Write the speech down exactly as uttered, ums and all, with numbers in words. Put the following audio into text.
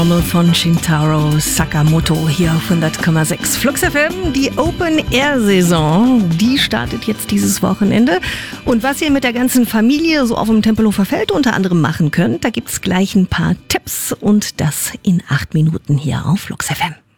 Von Shintaro Sakamoto hier auf hundert Komma sechs Flux F M. Die Open-Air-Saison, die startet jetzt dieses Wochenende. Und was ihr mit der ganzen Familie so auf dem Tempelhofer Feld unter anderem machen könnt, da gibt's gleich ein paar Tipps und das in acht Minuten hier auf Flux F M.